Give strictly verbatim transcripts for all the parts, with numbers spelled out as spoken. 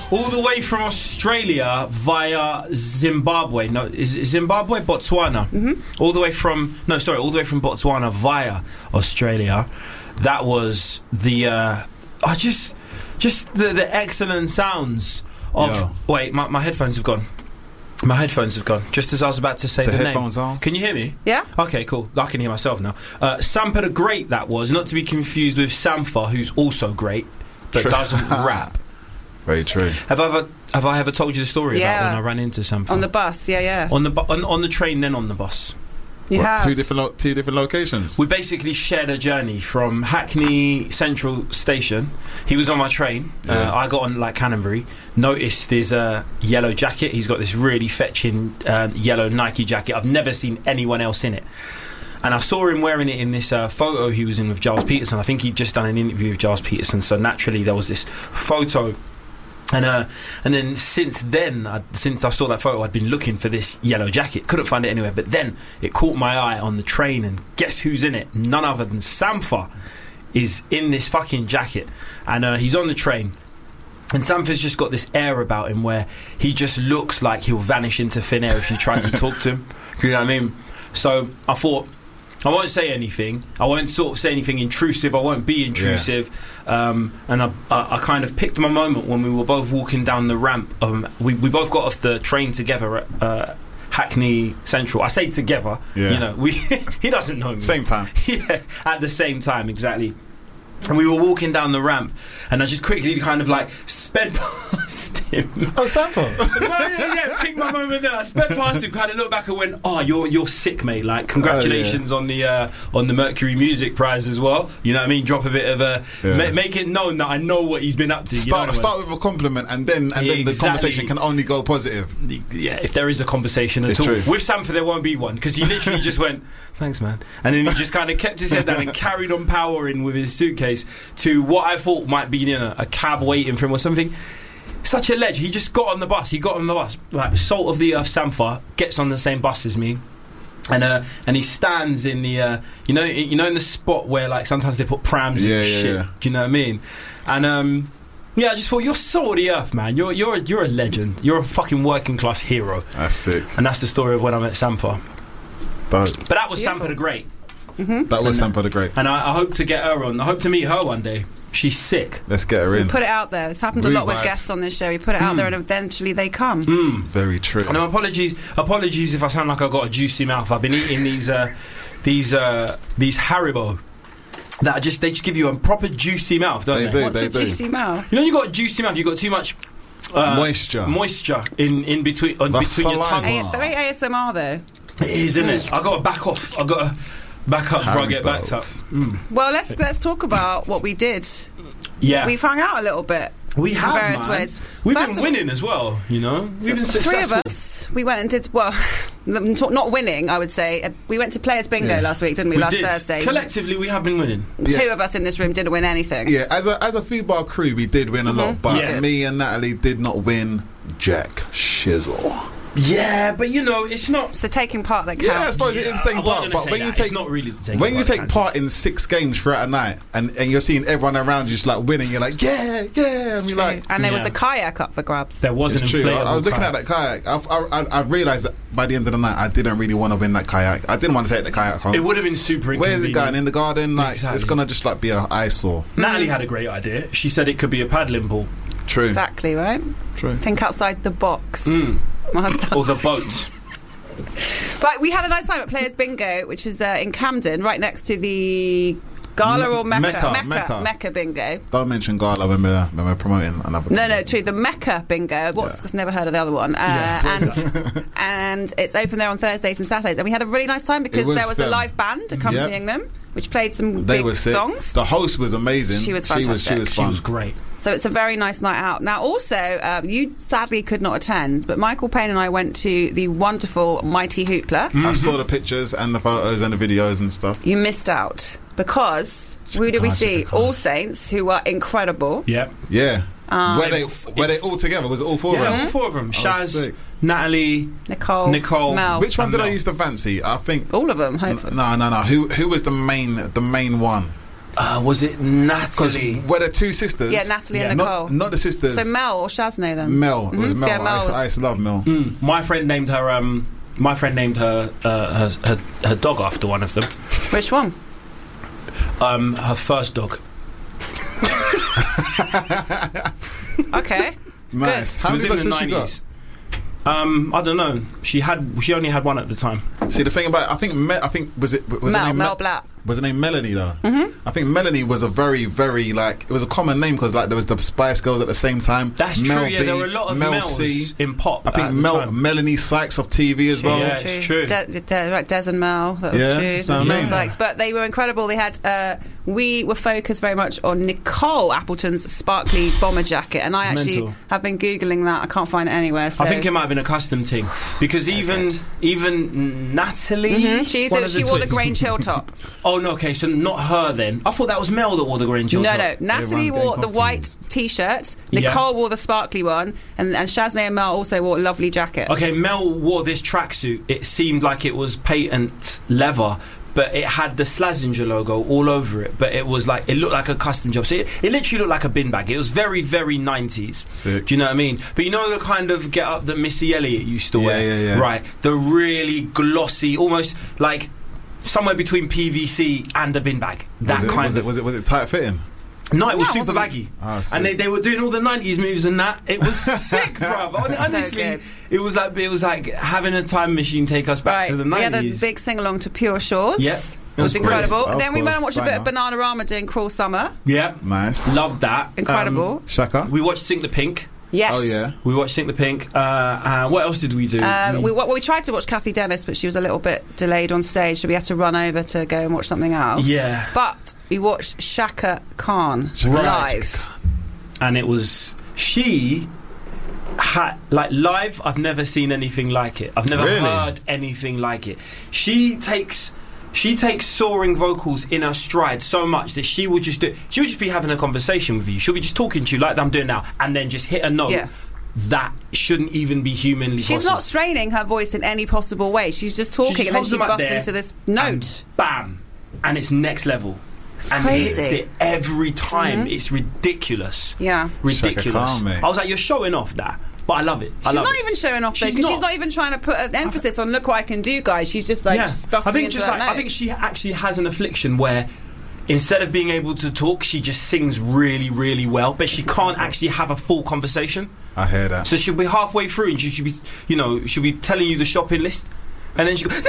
all the way from Australia via Zimbabwe. No, is it Zimbabwe? Botswana. Mm-hmm. All the way from no, sorry, all the way from Botswana via Australia. That was the. Uh, I just, just the, the excellent sounds of. Yo. Wait, my, my headphones have gone. My headphones have gone. Just as I was about to say the, the headphones name. on. Can you hear me? Yeah. Okay, cool. I can hear myself now. Uh, Sampa the Great, that was. Not to be confused with Sampha, who's also great, but True. doesn't rap. Very true. Have I ever have I ever told you the story Yeah. about when I ran into Sampha? On the bus, yeah, yeah. on the bu- on, on the train, then on the bus. You What, have. two different lo- two different locations. We basically shared a journey from Hackney Central Station. He was on my train. Yeah. Uh, I got on like Canterbury. Noticed his uh, yellow jacket. He's got this really fetching uh, yellow Nike jacket. I've never seen anyone else in it. And I saw him wearing it in this uh, photo he was in with Giles Peterson. I think he'd just done an interview with Giles Peterson. So naturally there was this photo. And uh, and then since then, I, since I saw that photo, I'd been looking for this yellow jacket. Couldn't find it anywhere. But then it caught my eye on the train, and guess who's in it? None other than Sampha is in this fucking jacket, and uh, he's on the train. And Sampha's just got this air about him where he just looks like he'll vanish into thin air if you try to talk to him. You know what I mean? So I thought, I won't say anything. I won't sort of say anything intrusive. I won't be intrusive. Yeah. Um, and I, I, I kind of picked my moment when we were both walking down the ramp. Um, we, we both got off the train together at uh, Hackney Central. I say together. Yeah. You know, we he doesn't know me. Same time. Yeah, at the same time, exactly. And we were walking down the ramp, and I just quickly kind of like sped past him. Oh, Sampha. No, yeah, yeah, picked my moment there. I sped past him, kind of looked back and went, "Oh, you're you're sick, mate! Like, congratulations oh, yeah. on the uh, on the Mercury Music Prize as well. You know what I mean? Drop a bit of a Yeah. ma- make it known that I know what he's been up to. You Start, know what I start with a compliment, and then and then the Exactly. conversation can only go positive. mean? Yeah, if there is a conversation at It's all true. with Sampha, there won't be one because he literally just went, "Thanks, man," and then he just kind of kept his head down and carried on powering with his suitcase to what I thought might be, you know, a cab waiting for him or something. Such a ledge. He just got on the bus. He got on the bus. Like, salt of the earth Sampha gets on the same bus as me. And uh, and he stands in the uh, you know you know in the spot where like sometimes they put prams Yeah, and yeah, shit. yeah. Do you know what I mean? And um, yeah, I just thought, you're salt of the earth, man. You're you're you're a legend. You're a fucking working class hero. That's sick. And that's the story of when I met Sampha. Dope. But that was Beautiful. Sampha the Great. That was Sampha the Great. And I, I hope to get her on. I hope to meet her one day. She's sick. Let's get her in. Put it out there. It's happened a lot with Revive. guests on this show. We put it out there and eventually they come. Mm. Very true. No, apologies. Apologies if I sound like I've got a juicy mouth. I've been eating these, uh, these, uh, these Haribo that are just they just give you a proper juicy mouth, don't They they? do. What's a do. juicy mouth? You know, you got a juicy mouth. You got too much uh, Moisture. moisture in in between on That's between your tongue. saliva. A- very A S M R though. It is, isn't it? I got to back off. I got to back up before I get backed up. Mm. Well, let's let's talk about what we did. Yeah, We've hung out a little bit. we in have, various man. ways. We've First been of- winning as well. You know, we've been Three successful. of us, we went and did, well, not winning, I would say. Uh, We went to Players Bingo Yeah. last week, didn't we, We last did. Thursday? Collectively, we have been winning. Yeah. Two of us in this room didn't win anything. Yeah, as a as a football crew, we did win a lot, but Yeah. me and Natalie did not win jack shizzle. Yeah, but you know, it's not. It's the taking part that Yeah, I counts. suppose it is I taking wasn't part, gonna but say when that. you It's take not really the taking when you part, take Kansas. part in six games throughout a night, and, and you're seeing everyone around you just like winning, you're like, yeah, yeah, It's and you're true. like, and there was Yeah. a kayak up for grabs. There was it's an true. inflatable I, I was looking kayak. at that kayak. I, I, I realised that by the end of the night, I didn't really want to win that kayak. I didn't want to take the kayak home. It would have been super Where's inconvenient. it going? In the garden? Like Exactly. it's gonna just like be a eyesore. Natalie had a great idea. She said it could be a paddling pool. True. Exactly, right? True. Think outside the box. Mm. Well done. Or the boat. But we had a nice time at Players Bingo, which is uh, in Camden, right next to the Gala Me- or Mecca? Mecca, Mecca, Mecca. Mecca Bingo. Don't mention Gala when we're when we're promoting another. No, no, true. The Mecca Bingo. What's Yeah. I've never heard of the other one. Uh, Yeah. and and it's open there on Thursdays and Saturdays. And we had a really nice time because was there was a fun. live band accompanying them, which played some They big were sick. songs. The host was amazing. She was She was, she fantastic. was She fun. was great. So it's a very nice night out. Now, also, um, you sadly could not attend, but Michael Payne and I went to the wonderful Mighty Hoopla. I saw the pictures and the photos and the videos and stuff. You missed out because who did we Ah, see? Chaka. All Saints, who were incredible. Yep. Yeah. Um, were they were they all together? Was it all four Yeah, of all them? four of them. Oh, Shaz, sick. Natalie. Nicole, Nicole. Mel, Which one And did I Mel. used to fancy? I think all of them. Hopefully. no, no, no. Who who was the main the main one? Uh, was it Because Natalie? were there two sisters? Yeah, Natalie Yeah. and Nicole. Not, not the sisters. So Mel or Shazna then? Mel. It was Mhm. Mel. Yeah, Mel I, used, was- I used to love Mel. Mm, my friend named her. Um, my friend named her, uh, her, her her dog after one of them. Which one? Um, her first dog. Okay. Nice. It How was many in the sisters she got? nineties. Um, I don't know. She had. She only had one at the time. See, the thing about I think Me- I think was it was her Mel, name Mel Me- Black. Was her name Melanie though? Mm-hmm. I think Melanie was a very, very like it was a common name because like there was the Spice Girls at the same time. That's Mel true. Yeah, B, there were a lot of Mel Mels C. in pop. I think at the Mel time. Melanie Sykes of T V as well. Yeah, it's true. De- De- right, Des and Mel, that was Yeah, true. so Mel amazing. Sykes. But they were incredible. They had. Uh, we were focused very much on Nicole Appleton's sparkly bomber jacket, and I actually Mental. have been googling that. I can't find it anywhere. So. I think it might have been a custom thing because even even Natalie, Mhm. She's one a, of she wore the twins- Grange Hill top. Oh no, okay, so not her then. I thought that was Mel that wore the Grange Hill No, top. no. Natalie Everyone's wore getting the white confused. T-shirt. Yeah. Nicole wore the sparkly one, and, and Shazna and Mel also wore lovely jackets. Okay, Mel wore this tracksuit. It seemed like it was patent leather, but it had the Slazenger logo all over it. But it was like it looked like a custom job. So it, it literally looked like a bin bag. It was very, very nineties. Sick. Do you know what I mean? But you know the kind of get up that Missy Elliott used to Yeah, wear, yeah, yeah. right? The really glossy, almost like somewhere between P V C and a bin bag. That was it, kind was of. it was it was it tight fitting? No, it was No, it super wasn't. baggy. Ah, sick. And they, they were doing all the nineties moves and that. It was sick, bruv. Hon- So Honestly, good. it was like it was like having a time machine take us back Right, to the we had a nineties. big sing along to Pure Shores. Yep. It was It was brilliant. incredible. Of Then we went and course, watched a bit of banger. Bananarama doing Cruel Summer. Yeah, Nice. loved that. Incredible. Um, Shaka. we watched Sink the Pink. Yes. Oh yeah. We watched Sink the Pink. Uh, uh, what else did we do? Um, we, well, we tried to watch Kathy Dennis, but she was a little bit delayed on stage, so we had to run over to go and watch something else. Yeah. But we watched Shaka Khan Shaka Khan. live. and it was she had like live. I've never seen anything like it. I've never Really? heard anything like it. She takes. She takes soaring vocals in her stride so much that she would just do. She would just be having a conversation with you. She'll be just talking to you like I'm doing now, and then just hit a note Yeah. that shouldn't even be humanly She's possible. not straining her voice in any possible way. She's just talking, She just and then holds she them up busts there into this and note. bam, and it's next level. It's and crazy. hits it every time. It's ridiculous. Yeah. Ridiculous. Shaka Khan, mate. I was like, you're showing off that, but I love it. I She's love not it. even showing off though, She's because she's not. not even trying to put an emphasis on look what I can do, guys. She's just like yeah. just busting I think into just that like I note. think she actually has an affliction where instead of being able to talk, she just sings really, really well, but she can't actually have a full conversation. I hear that. So she'll be halfway through and she should be, you know, she'll be telling you the shopping list, and then she go,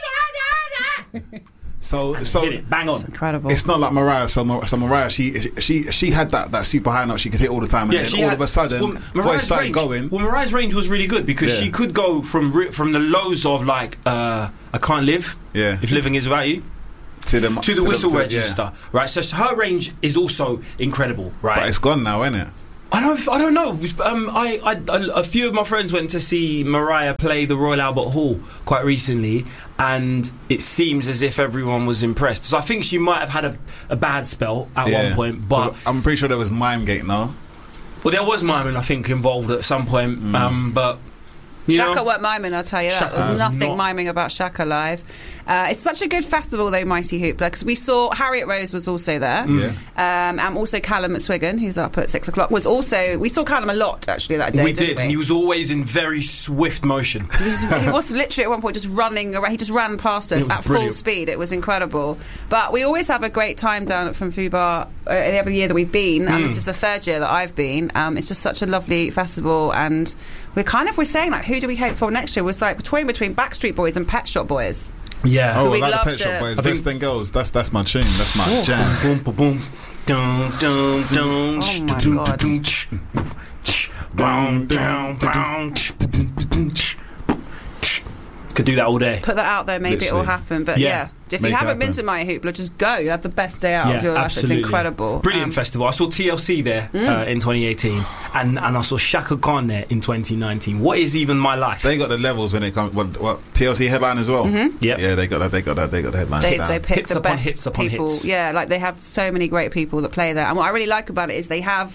So so hit it, bang on. incredible. it's not like Mariah. So, Mar- so Mariah, she she she had that, that super high note she could hit all the time, and Yeah, then she all had- of a sudden, well, voice Mariah's started range, going. Well, Mariah's range was really good because Yeah. she could go from ri- from the lows of like uh, I can't live Yeah. if living is without you to the to the whistle to- register, right? So her range is also incredible, right? But it's gone now, isn't it? I don't, I don't know. Um, I, I, a a few of my friends went to see Mariah play the Royal Albert Hall quite recently, and it seems as if everyone was impressed. So I think she might have had a, a bad spell at Yeah. one point, but I'm pretty sure there was Mimegate now. well, there was miming I think involved at some point. Mm. Um, but you Shaka know, weren't miming, I'll tell you that. Shaka There was was nothing not. miming about Shaka live. Uh, it's such a good festival, though, Mighty Hoopla, because we saw Harriet Rose was also there. Yeah. Um, and also Callum McSwiggan, who's up at six o'clock, was also. We saw Callum a lot, actually, that day. we didn't did, we? and he was always in very swift motion. He was, he was literally at one point just running around. He just ran past us It was at full brilliant. speed. It was incredible. But we always have a great time down at From Fu Bar uh, every year that we've been, and Mm. this is the third year that I've been. Um, it's just such a lovely festival, and we're kind of we're saying like, who do we hope for next year? We're like between between Backstreet Boys and Pet Shop Boys. Yeah. Oh, I we'd like the love Pet to- Shop Boys. I think- Best Thing Girls. That's that's my tune. That's my jam. Boom, boom, boom. Dun, dun, dun, Oh my dun, God. dun, ch- Boom, down, boom, ch- dun, dun, dun, ch- Could do that all day. Put that out there, maybe it will Literally. happen. But Yeah. yeah, if Make you it haven't been happen. to My Hoopla, just go. You have the best day out Yeah, of your life. absolutely. It's incredible. Brilliant Um, festival. I saw T L C there Mm. uh, in twenty eighteen, and, and I saw Shaka Khan there in twenty nineteen. What is even my life? They got the levels when it comes. What, what T L C headline as well. Mm-hmm. Yep. Yeah, they got that. They got that. They got the headline. They, down. they pick Hits the upon best hits upon people. hits. Yeah, like they have so many great people that play there. And what I really like about it is they have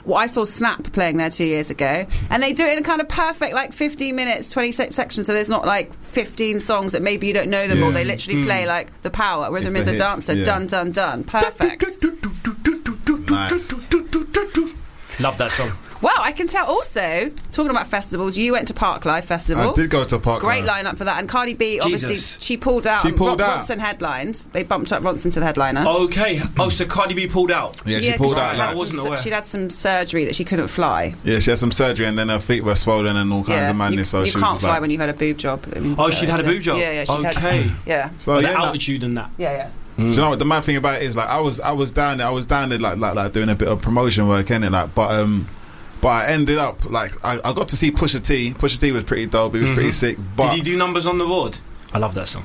well, I saw Snap playing there two years ago, and they do it in a kind of perfect, like fifteen minutes, twenty-six sections. So there's not like fifteen songs that maybe you don't know them Yeah. all. They literally Mm. play like The Power, Rhythm It's is the a hits, Dancer, yeah. done, done, done, perfect. Nice. Love that song. Wow, I can tell. Also, talking about festivals, you went to Park Live Festival. I did go to Park Great Live. lineup for that. And Cardi B, obviously, Jesus. she pulled out. She pulled Ron- out. Ronson headlined. They bumped up Ronson to the headliner. Okay. Oh, so Cardi B pulled out. Yeah, she 'cause pulled she'd out. had Like, I wasn't some, aware. She'd had some surgery that she couldn't fly. yeah, she had some surgery and then her feet were swollen and all kinds yeah, of madness. you, so you she was can't just fly like, when you've had a boob job. I mean, Oh, she'd had a so- boob job? Yeah, yeah. She'd Okay. Had, yeah. So the yeah, nah. altitude and that. Yeah, yeah. Do you know what the mad thing about it is? Like I was, I was down there, I was down there, like, like, like doing a bit of promotion work, innit? Like, but um, but I ended up like I, I got to see Pusha T. Pusha T was pretty dope. He was pretty sick. But Did he do numbers on the board? I love that song.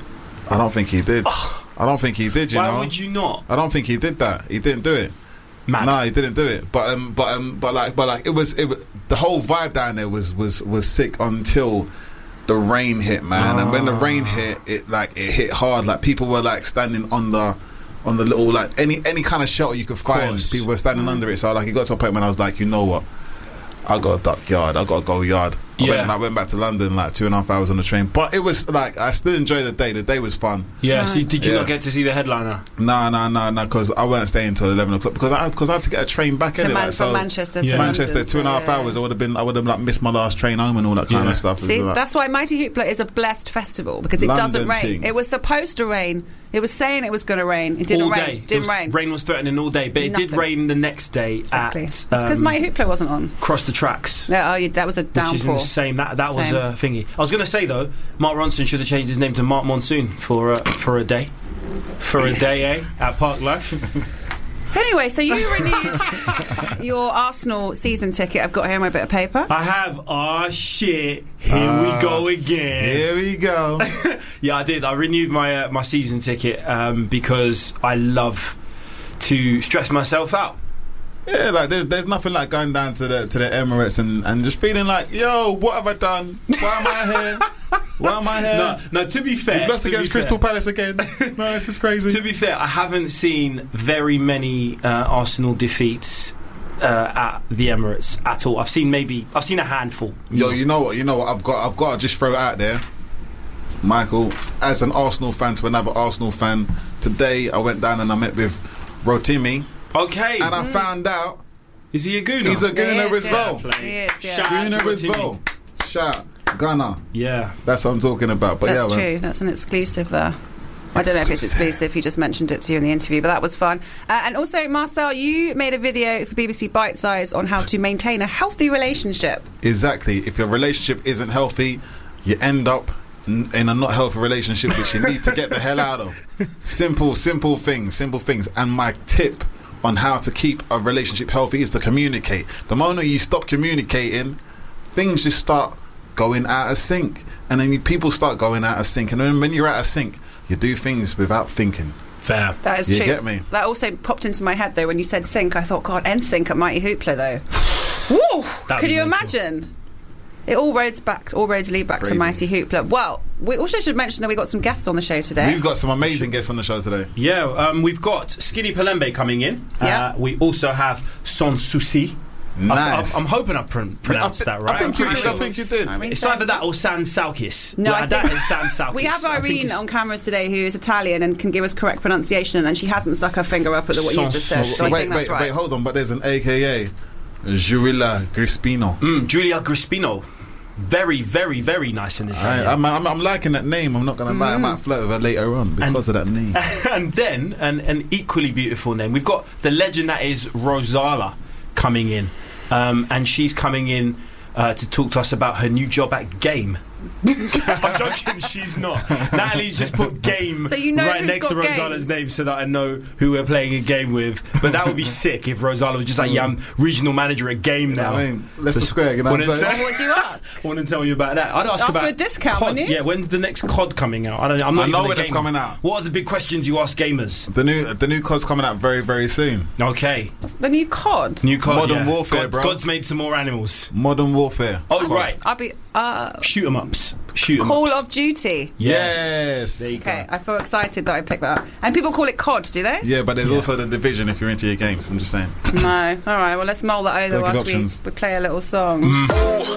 I don't think he did. I don't think he did. You Why know, would you not? I don't think he did that. He didn't do it. Mad. No, he didn't do it. But um, but um, but like, but like, it was it. Was, the whole vibe down there was was was sick until the rain hit, man. And when the rain hit, it like it hit hard. Like people were like standing on the on the little like any any kind of shelter you could find. Course. People were standing under it. So like, it got to a point when I was like, you know what? I got a duck yard. I got to go yard. I, Yeah. went, and I went back to London like two and a half hours on the train. But it was like I still enjoyed the day. The day was fun. Yeah. So did you Yeah. not get to see the headliner? Nah, nah, nah, nah. Because I weren't staying until eleven o'clock because I because I had to get a train back To in it. Man- Like, from so Manchester Yeah. to Manchester, London, two and a half so, yeah. hours. I would have been. I would have like missed my last train home and all that kind Yeah. of stuff. See, Like- that's why Mighty Hoopla is a blessed festival because it London doesn't rain. things. It was supposed to rain. It was saying it was going to rain. It didn't all rain. day. It Didn't was- rain. Rain was threatening all day, but it did Nothing. rain the next day Exactly. at It's because um, Mighty Hoopla wasn't on. Cross the Tracks. Yeah, oh, yeah, that was a Which is downpour. insane. That that was Same. a thingy. I was going to say though, Mark Ronson should have changed his name to Mark Monsoon for uh, for a day, for a day, eh? At Park Life. Anyway, so you renewed your Arsenal season ticket. I've got here my bit of paper. I have. Oh shit! Here Uh, we go again. Here we go. Yeah, I did. I renewed my uh, my season ticket um, because I love to stress myself out. Yeah, like there's there's nothing like going down to the to the Emirates and, and just feeling like, yo, what have I done? Why am I here? Why am I here? No, no. To be fair, We lost to be against fair- Crystal Palace again. No, this is crazy. To be fair, I haven't seen very many uh, Arsenal defeats uh, at the Emirates at all. I've seen maybe I've seen a handful. Yo, you know what? You know what? I've got. I've got to just throw it out there, Michael. As an Arsenal fan to another Arsenal fan, today I went down and I met with Rotimi, Okay, and I found out is he a gooner? he's a He gooner is, as yeah. well. Play. He is, yeah. Shout out to Gooner as Rotimi. well. Shout, Ghana. Yeah. That's what I'm talking about. But That's yeah, man. true. That's an exclusive there. I don't know if it's exclusive. He just mentioned it to you in the interview, but that was fun. Uh, and also, Marcel, you made a video for B B C Bite Size on how to maintain a healthy relationship. Exactly. If your relationship isn't healthy, you end up n- in a not healthy relationship, which you need to get the hell out of. Simple, simple things, simple things. And my tip on how to keep a relationship healthy is to communicate. The moment you stop communicating, things just start going out of sync. And then you, people start going out of sync. And then when you're out of sync, you do things without thinking. Fair. That is You true. get me? That also popped into my head, though, when you said sync. I thought, God, N sync at Mighty Hoopla, though. Woo! That'd Could be you mental. imagine? It all roads back, all roads lead back Crazy. to Mighty Hoopla. Well, we also should mention that we got some guests on the show today. We've got some amazing guests on the show today. Yeah, um, we've got Skinny Palembe coming in. Yeah. Uh, we also have Son Souci. Nice. I, am hoping I pr- pronounced I thi- that right. I think you I'm did. pretty I sure. think you did. I mean, It's either that or San Salkis. No, well, I that think- is San Salkis. We have I think Irene it's- on cameras today, who is Italian and can give us correct pronunciation, and she hasn't stuck her finger up at the, what you Sans just said. So I wait, think that's wait, right. wait, hold on. But there's an A K A, Giulia Grispino. Mm, Giulia Grispino. Very, very, very nice in this. I, area. I'm, I'm, I'm liking that name. I'm not going to lie. I Mm. might flirt with her later on because of that name. And then an, an equally beautiful name. We've got the legend that is Rosala coming in, um, and she's coming in uh, to talk to us about her new job at Game. I'm joking, she's not. Natalie's just put Game So you know right who's next to got Rosala's games. name so that I know who we're playing a game with. But that would be sick if Rosala was just like, yeah, I'm regional manager at Game now. I mean, Leicester Square, you know what I'm Wanna saying? tell- What do you ask? I want to tell you about that. I'd ask, Ask about for a discount, C O D. wouldn't you? Yeah, when's the next C O D coming out? I don't know. I'm not I even know a when it's gamer. coming out. What are the big questions you ask gamers? The new the new C O D's coming out very, very soon. Okay. The new C O D. New C O D. Modern yeah. Warfare, God, bro. God's made some more animals. Modern Warfare. Oh, C O D. right. I'll be. Uh, Shoot 'em ups. Shoot 'em Call ups. of Duty. Yes. There you Okay, go. I feel excited that I picked that up. And people call it C O D, do they? Yeah, but there's Yeah. also the Division if you're into your games. I'm just saying. No. All right, well, let's mull that over Don't give whilst we, options. we play a little song. Mm.